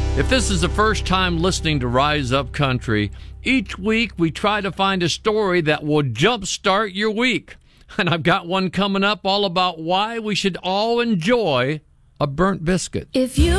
If this is the first time listening to Rise Up Country, each week we try to find a story that will jumpstart your week. And I've got one coming up all about why we should all enjoy a burnt biscuit. If you